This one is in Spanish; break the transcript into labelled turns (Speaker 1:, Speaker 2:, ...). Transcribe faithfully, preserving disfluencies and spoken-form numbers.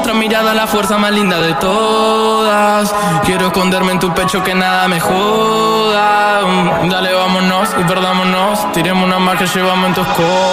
Speaker 1: nuestra mirada la fuerza más linda de todas. Quiero esconderme en tu pecho que nada me joda. Dale, vámonos y perdámonos. Tiremos una más que llevamos en tu escoba.